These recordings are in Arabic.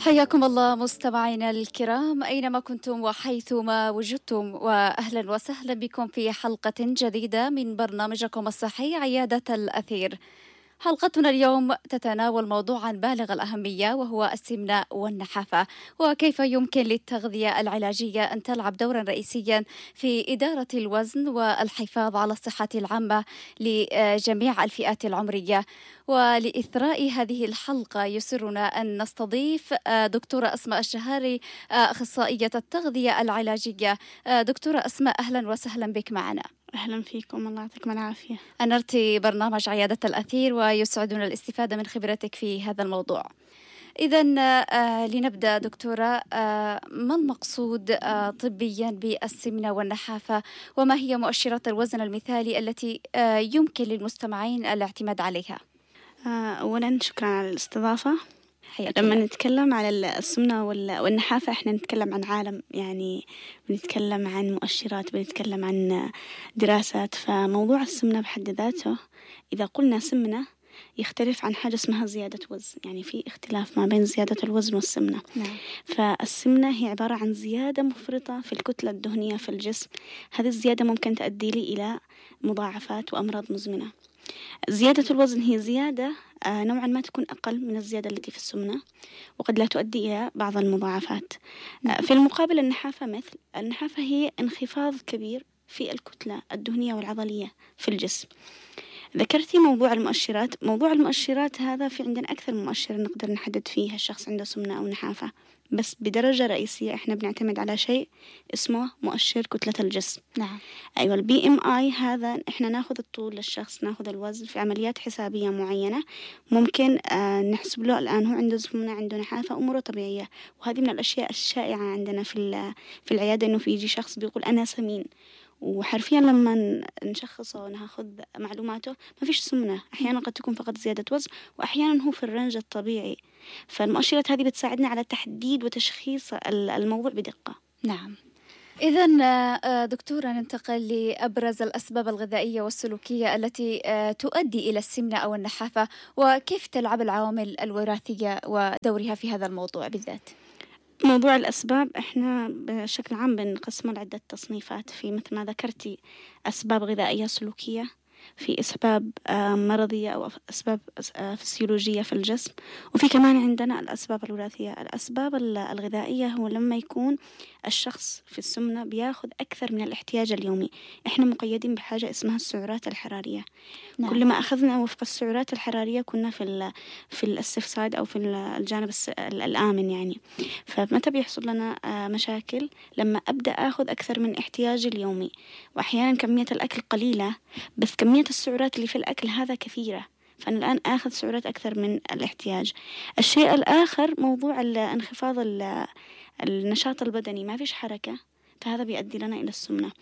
حياكم الله مستمعينا الكرام أينما كنتم وحيثما وجدتم، وأهلا وسهلا بكم في حلقة جديدة من برنامجكم الصحي عيادة الأثير. حلقتنا اليوم تتناول موضوعا بالغ الأهمية، وهو السمنة والنحافة، وكيف يمكن للتغذية العلاجية أن تلعب دورا رئيسيا في إدارة الوزن والحفاظ على الصحة العامة لجميع الفئات العمرية. ولإثراء هذه الحلقة يسرنا أن نستضيف دكتورة أسماء الشهاري، أخصائية التغذية العلاجية. دكتورة أسماء، أهلا وسهلا بك معنا. أهلا فيكم، الله يعطيكم العافية. أنرت برنامج عيادة الأثير، ويسعدنا الاستفادة من خبرتك في هذا الموضوع. إذن لنبدأ دكتورة، ما المقصود طبيا بالسمنة والنحافة، وما هي مؤشرات الوزن المثالي التي يمكن للمستمعين الاعتماد عليها؟ أولا شكرا على الاستضافة. حياك لما الله. نتكلم على السمنة والنحافة احنا نتكلم عن عالم، يعني بنتكلم عن مؤشرات، بنتكلم عن دراسات. فموضوع السمنة بحد ذاته إذا قلنا سمنة يختلف عن حاجة اسمها زيادة وزن، يعني في اختلاف ما بين زيادة الوزن والسمنة. نعم. فالسمنة هي عبارة عن زيادة مفرطة في الكتلة الدهنية في الجسم. هذه الزيادة ممكن تؤدي لي إلى مضاعفات وأمراض مزمنة. زيادة الوزن هي زيادة نوعا ما تكون أقل من الزيادة التي في السمنة، وقد لا تؤدي إلى بعض المضاعفات. في المقابل النحافة هي انخفاض كبير في الكتلة الدهنية والعضلية في الجسم. ذكرتي موضوع المؤشرات هذا في عندنا أكثر من مؤشر نقدر نحدد فيه الشخص عنده سمنة أو نحافة، بس بدرجة رئيسية إحنا بنعتمد على شيء اسمه مؤشر كتلة الجسم. نعم. أيوة، BMI. هذا إحنا ناخذ الطول للشخص، ناخذ الوزن في عمليات حسابية معينة. ممكن نحسب له الآن هو عنده سمنة، عنده نحافة، أموره طبيعية. وهذه من الأشياء الشائعة عندنا في العيادة، إنه في يجي شخص بيقول أنا سمين، وحرفيا لما نشخصه وناخذ معلوماته ما فيش سمنة. أحيانا قد تكون فقط زيادة وزن، وأحيانا هو في الرنج الطبيعي. فالمؤشرات هذه بتساعدنا على تحديد وتشخيص الموضوع بدقة. نعم. إذن دكتورة، ننتقل لأبرز الأسباب الغذائية والسلوكية التي تؤدي إلى السمنة أو النحافة، وكيف تلعب العوامل الوراثية ودورها في هذا الموضوع بالذات؟ موضوع الأسباب إحنا بشكل عام بنقسمه لعدة تصنيفات، في مثل ما ذكرتي أسباب غذائية سلوكية، في أسباب مرضية أو أسباب فسيولوجية في الجسم، وفي كمان عندنا الأسباب الوراثية. الأسباب الغذائية هو لما يكون الشخص في السمنة بياخذ أكثر من الاحتياج اليومي. إحنا مقيدين بحاجة اسمها السعرات الحرارية. نعم. كل ما أخذنا وفق السعرات الحرارية كنا في الاستفساد أو في الجانب الآمن يعني. فمتى بيحصل لنا مشاكل؟ لما أبدأ أخذ أكثر من احتياجي اليومي، وأحيانا كمية الأكل قليلة بس كمية السعرات اللي في الأكل هذا كثيرة، فأنا الآن آخذ سعرات أكثر من الاحتياج. الشيء الآخر موضوع انخفاض النشاط البدني، ما فيش حركة، فهذا بيؤدي لنا إلى السمنة.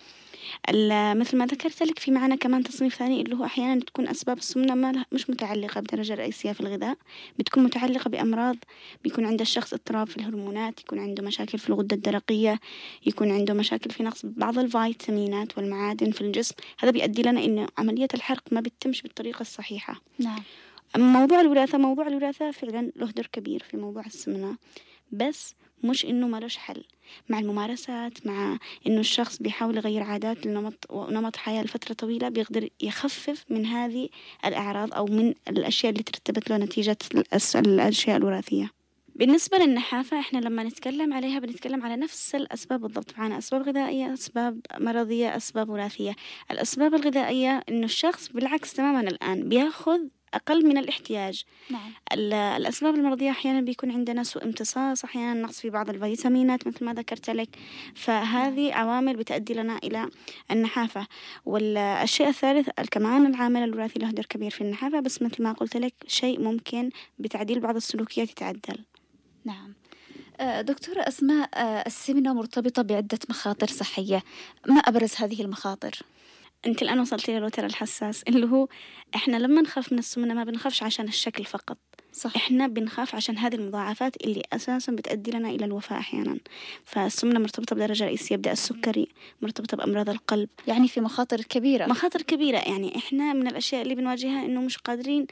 مثل ما ذكرت لك في معنا كمان تصنيف ثاني اللي هو أحيانا تكون أسباب السمنة مش متعلقة بدرجة رئيسية في الغذاء، بتكون متعلقة بأمراض. بيكون عند الشخص اضطراب في الهرمونات، يكون عنده مشاكل في الغدة الدرقية، يكون عنده مشاكل في نقص بعض الفيتامينات والمعادن في الجسم. هذا بيؤدي لنا إنه عملية الحرق ما بتتمش بالطريقة الصحيحة. نعم. موضوع الوراثة فعلا له دور كبير في موضوع السمنة، بس مش إنه مالوش حل. مع الممارسات، مع إنه الشخص بيحاول يغير عادات ونمط حياة لفترة طويلة، بيقدر يخفف من هذه الأعراض أو من الأشياء اللي ترتبط له نتيجة الأشياء الوراثية. بالنسبة للنحافة إحنا لما نتكلم عليها بنتكلم على نفس الأسباب بالضبط. معنا أسباب غذائية، أسباب مرضية، أسباب وراثية. الأسباب الغذائية إنه الشخص بالعكس تماما الآن بياخذ أقل من الاحتياج. نعم. الأسباب المرضية أحيانا بيكون عندنا سوء امتصاص، أحيانا نقص في بعض الفيتامينات مثل ما ذكرت لك. فهذه عوامل بتؤدي لنا إلى النحافة. والشيء الثالث كمان العامل الوراثي له دور كبير في النحافة، بس مثل ما قلت لك شيء ممكن بتعديل بعض السلوكيات يتعدل. نعم. دكتورة أسماء، السمنة مرتبطة بعدة مخاطر صحية، ما أبرز هذه المخاطر؟ أنت الآن وصلتي للوتر الحساس، اللي هو إحنا لما نخاف من السمنة ما بنخافش عشان الشكل فقط. صح. إحنا بنخاف عشان هذه المضاعفات اللي أساسا بتؤدي لنا إلى الوفاة أحيانا. فالسمنة مرتبطة بدرجة رئيسية، يبدأ السكري، مرتبطة بأمراض القلب. يعني في مخاطر كبيرة. مخاطر كبيرة. يعني إحنا من الأشياء اللي بنواجهها إنه مش قادرين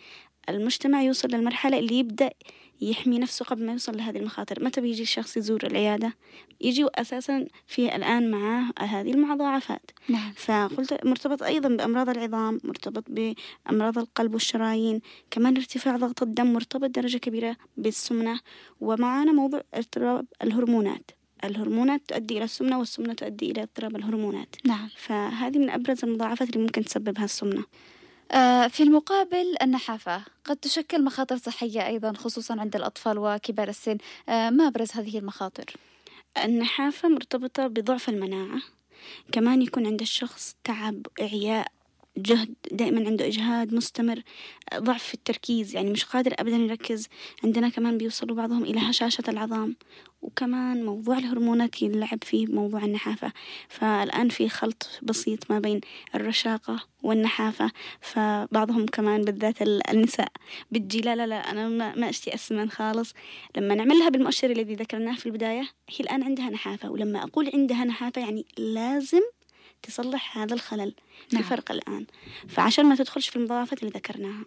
المجتمع يوصل للمرحلة اللي يبدأ يحمي نفسه قبل ما يوصل لهذه المخاطر. متى بيجي الشخص يزور العيادة؟ يجي أساسا في الآن معاه هذه المضاعفات. نعم. فقلت مرتبط أيضا بأمراض العظام، مرتبط بأمراض القلب والشرايين، كمان ارتفاع ضغط الدم مرتبط درجة كبيرة بالسمنة، ومعانا موضوع اضطراب الهرمونات. الهرمونات تؤدي إلى السمنة، والسمنة تؤدي إلى اضطراب الهرمونات. نعم. فهذه من أبرز المضاعفات اللي ممكن تسببها السمنة. في المقابل النحافة قد تشكل مخاطر صحية أيضا، خصوصا عند الأطفال وكبار السن. ما أبرز هذه المخاطر؟ النحافة مرتبطة بضعف المناعة، كمان يكون عند الشخص تعب، إعياء، جهد، دائما عنده إجهاد مستمر، ضعف في التركيز، يعني مش قادر أبدا يركز. عندنا كمان بيوصلوا بعضهم إلى هشاشة العظام، وكمان موضوع الهرمونات يلعب فيه موضوع النحافة. فالآن في خلط بسيط ما بين الرشاقة والنحافة، فبعضهم كمان بالذات النساء بتجي لا أنا ما أشتي أسمن خالص. لما نعملها بالمؤشر الذي ذكرناه في البداية، هي الآن عندها نحافة، ولما أقول عندها نحافة يعني لازم تصلح هذا الخلل. نعم. في فرق الآن، فعشان ما تدخلش في المضاعفات اللي ذكرناها.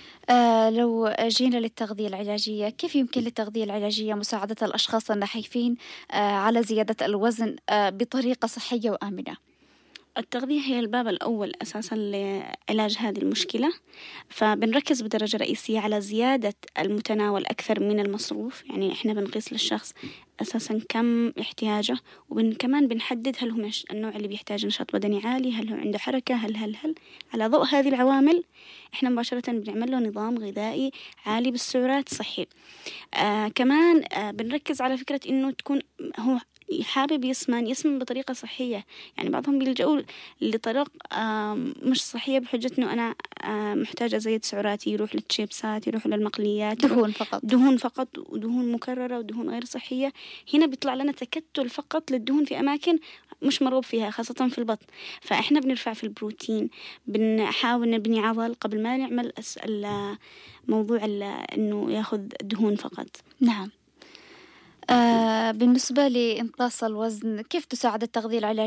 لو جينا للتغذية العلاجية، كيف يمكن للتغذية العلاجية مساعدة الأشخاص النحيفين على زيادة الوزن بطريقة صحية وآمنة؟ التغذية هي الباب الأول أساسا لعلاج هذه المشكلة، فبنركز بدرجة رئيسية على زيادة المتناول أكثر من المصروف. يعني إحنا بنقيس للشخص أساسا كم احتياجه، وكمان بنحدد هل هو النوع اللي بيحتاج نشاط بدني عالي، هل هو عنده حركة، هل على ضوء هذه العوامل إحنا مباشرة بنعمل له نظام غذائي عالي بالسعرات صحي. كمان بنركز على فكرة إنه تكون هو حابب يسمن بطريقة صحية. يعني بعضهم بيلجأوا لطرق مش صحية بحجة إنه أنا محتاج أزيد سعراتي، يروح للتشيبسات، يروح للمقليات، دهون فقط ودهون مكررة ودهون غير صحية. هنا بيطلع لنا تكتل فقط للدهون في أماكن مش مرغوب فيها، خاصة في البطن. فإحنا بنرفع في البروتين، بنحاول نبني عضل قبل ما نعمل موضوع إنه ياخذ دهون فقط. نعم. بالنسبة لإنقاص الوزن، كيف تساعد التغذية العلاجية